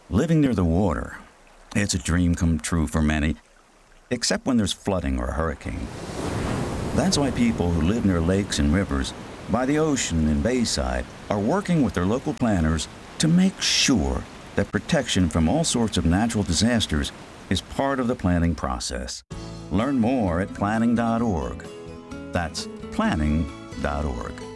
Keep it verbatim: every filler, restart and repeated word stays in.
Living near the water, it's a dream come true for many, except when there's flooding or a hurricane. That's why people who live near lakes and rivers, by the ocean and bayside, are working with their local planners to make sure that protection from all sorts of natural disasters is part of the planning process. Learn more at planning dot org. That's planning dot org.